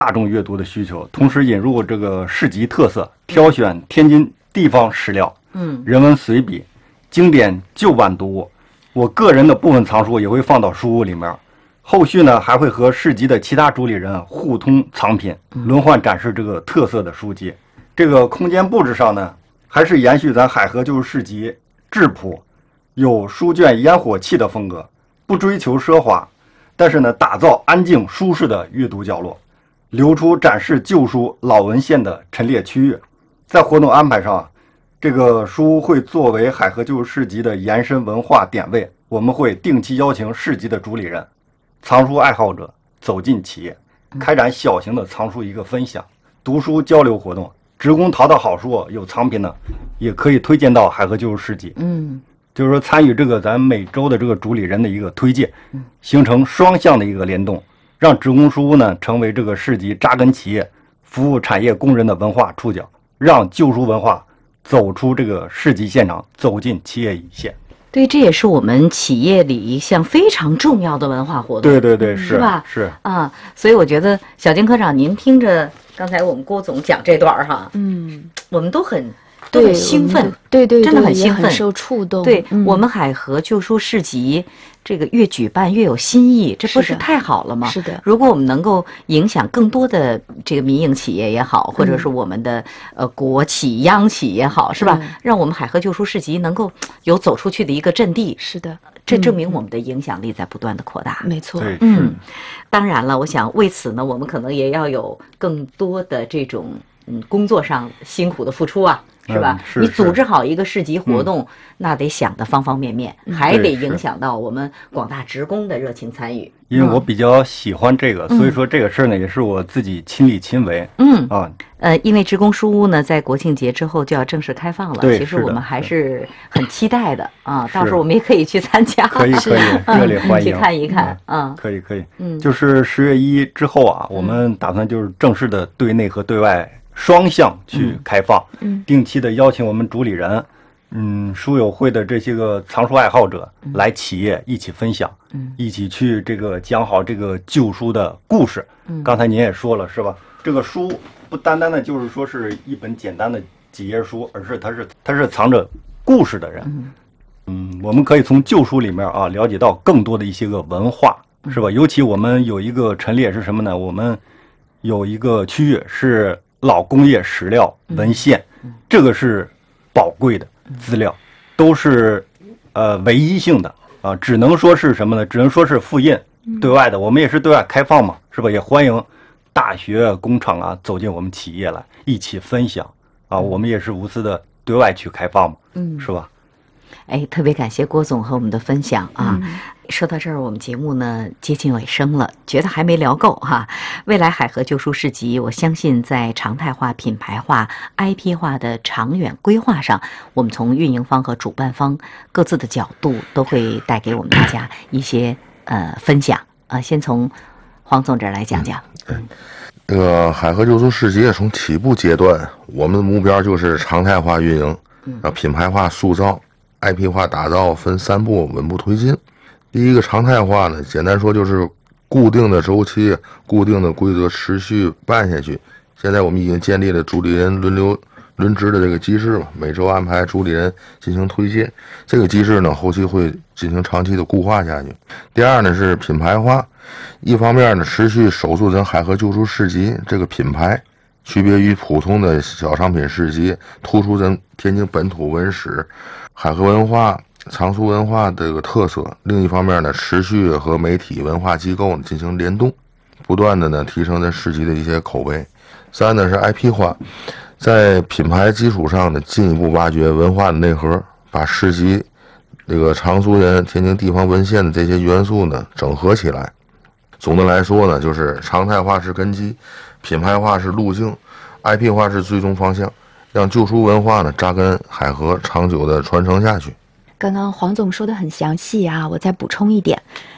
大众阅读的需求，同时引入这个市集特色，挑选天津地方史料，人文随笔，经典旧版读物。我个人的部分藏书也会放到书屋里面。后续呢，还会和市集的其他主理人互通藏品，轮换展示这个特色的书籍。这个空间布置上呢，还是延续咱海河旧书市集质朴、有书卷烟火气的风格，不追求奢华，但是呢，打造安静舒适的阅读角落，留出展示旧书老文献的陈列区域。在活动安排上，这个书屋会作为海河旧书市集的延伸文化点位，我们会定期邀请市集的主理人、藏书爱好者走进企业，开展小型的藏书一个分享、读书交流活动。职工淘到好书有藏品呢，也可以推荐到海河旧书市集。就是说参与这个咱每周的这个主理人的一个推介，形成双向的一个联动，让职工书屋呢成为这个市集扎根企业、服务产业工人的文化触角，让旧书文化走出这个市集现场，走进企业一线。 对，这也是我们企业里一项非常重要的文化活动。 对， 是吧？ 是啊，所以我觉得小金科长，您听着刚才我们郭总讲这段哈，我们都很兴奋， 对， 真的很兴奋， 很受触动。 对，我们海河旧书市集，这个越举办越有新意，这不是太好了吗？ 是的。 如果我们能够影响更多的这个民营企业也好，或者是我们的国企、央企也好，是吧？让我们海河旧书市集能够有走出去的一个阵地。 是的， 这证明我们的影响力在不断的扩大。 没错。 当然了，我想为此呢，我们可能也要有更多的这种工作上辛苦的付出啊。是吧？你组织好一个市集活动，那得想的方方面面，还得影响到我们广大职工的热情参与。 因为我比较喜欢这个，所以说这个事儿呢，也是我自己亲力亲为。 因为职工书屋呢，在国庆节之后就要正式开放了。 对， 其实我们还是很期待的啊，到时候我们也可以去参加， 可以，热烈欢迎， 去看一看啊。 可以，就是10月1之后啊，我们打算就是正式的对内和对外双向去开放，定期的邀请我们主理人，书友会的这些个藏书爱好者来企业一起分享，一起去这个讲好这个旧书的故事。刚才您也说了是吧？这个书不单单的就是说是一本简单的几页书，而是它是藏着故事的人。我们可以从旧书里面啊了解到更多的一些个文化，是吧？尤其我们有一个陈列是什么呢？我们有一个区域是老工业史料文献，这个是宝贵的资料，都是唯一性的啊，只能说是什么呢？只能说是复印对外的，我们也是对外开放嘛，是吧？也欢迎大学、工厂啊走进我们企业来一起分享啊，我们也是无私的对外去开放嘛，是吧？ 哎，特别感谢郭总和我们的分享啊！说到这儿，我们节目呢接近尾声了，觉得还没聊够哈。未来海河旧书市集，我相信在常态化、品牌化、IP 化的长远规划上，我们从运营方和主办方各自的角度，都会带给我们大家一些分享啊。先从黄总这儿来讲讲。 这个海河旧书市集从起步阶段，我们的目标就是常态化运营，品牌化塑造。IP 化打造分3步稳步推进。第一个常态化呢，简单说就是固定的周期、固定的规则持续办下去。现在我们已经建立了主理人轮值的这个机制嘛，每周安排主理人进行推荐。这个机制呢，后期会进行长期的固化下去。第二呢是品牌化，一方面呢持续守住咱海河旧书市集这个品牌。区别于普通的小商品市集，突出咱天津本土文史、海河文化、藏书文化这个特色。另一方面呢，持续和媒体文化机构进行联动，不断的呢提升咱市集的一些口碑。3呢是 IP 化，在品牌基础上呢进一步挖掘文化的内核，把市集这个藏书人、天津地方文献的这些元素呢整合起来。总的来说呢，就是常态化是根基，品牌化是路径， IP 化是最终方向，让旧书文化呢扎根海河，长久的传承下去。 刚刚黄总说的很详细啊，我再补充一点，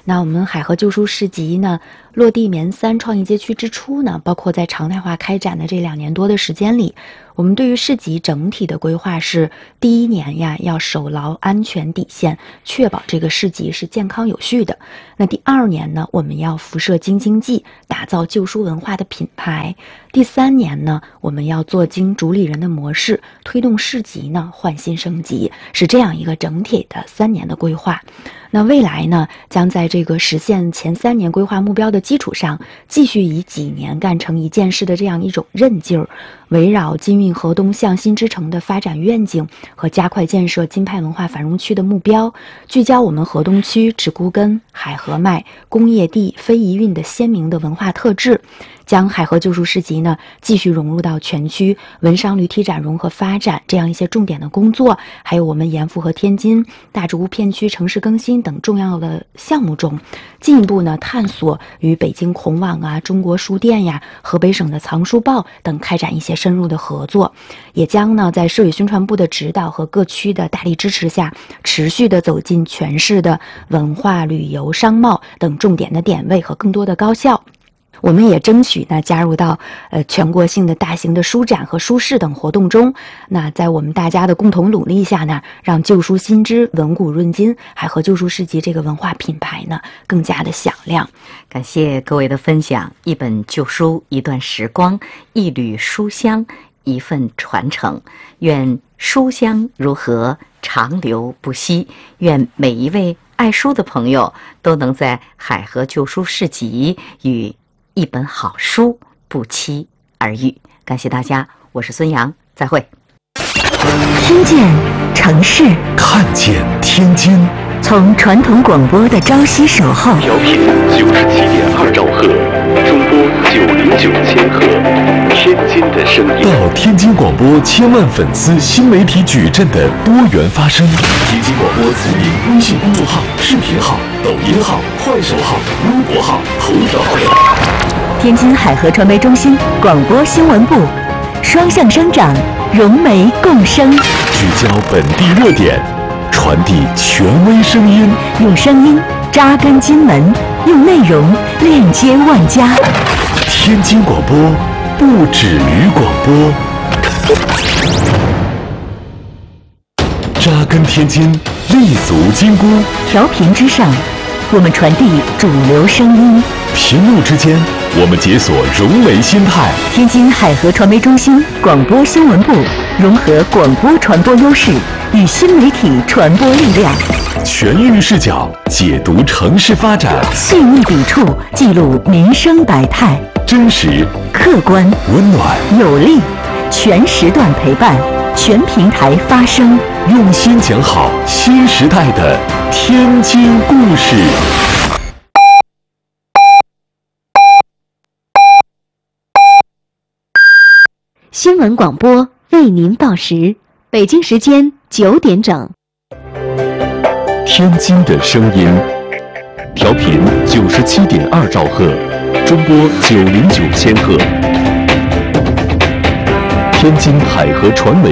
那我们海河旧书市集呢，落地绵3创意街区之初呢，包括在常态化开展的这2年多的时间里，我们对于市集整体的规划是，第1年呀要守牢安全底线，确保这个市集是健康有序的。那第2年呢，我们要辐射京津冀，打造旧书文化的品牌。第3年呢，我们要做精主理人的模式，推动市集呢换新升级，是这样一个整体的3年的规划。那未来呢，将在这个实现前3年规划目标的基础上，继续以几年干成一件事的这样一种韧劲儿，围绕金运河东向新之城的发展愿景和加快建设金派文化繁荣区的目标，聚焦我们河东区直沽根、海河脉、工业地、非遗韵的鲜明的文化特质，将海河旧书市集呢继续融入到全区文商旅体展融合发展这样一些重点的工作，还有我们盐阜和天津大竹片区城市更新等重要的项目中，进一步呢探索与北京孔网啊、中国书店呀、河北省的藏书报等开展一些深入的合作，也将呢在市委宣传部的指导和各区的大力支持下，持续的走进全市的文化、旅游、商贸等重点的点位和更多的高校。我们也争取呢加入到全国性的大型的书展和书市等活动中。那在我们大家的共同努力下呢，让旧书新知文古润今海河旧书市集这个文化品牌呢更加的响亮。 感谢各位的分享，一本旧书，一段时光，一缕书香，一份传承。愿书香如河，长流不息。愿每一位爱书的朋友都能在海河旧书市集与一本好书不期而遇。感谢大家，我是孙杨，再会。 听见城市， 看见天津， 从传统广播的朝夕守候， 调频97.2兆赫，中波909千赫，天津的声音，到天津广播千万粉丝新媒体矩阵的多元发声。天津广播同名微信公众号、视频号、抖音号、快手号、微博号、头条号等。 天津海河传媒中心广播新闻部，双向生长，融媒共生， 聚焦本地热点，传递权威声音， 用声音扎根津门，用内容链接万家。 天津广播不止于广播，扎根天津，立足京估。 调频之上，我们传递主流声音； 屏幕之间，我们解锁融媒心态。 天津海河传媒中心广播新闻部融合广播传播优势与新媒体传播力量， 全域视角解读城市发展， 细腻笔触记录民生百态， 真实、 客观、 温暖、 有力，全时段陪伴，全平台发声， 用心讲好新时代的天津故事。 新闻广播为您报时，北京时间9点整。 天津的声音，调频97.2兆赫，中波909千赫。天津海河传媒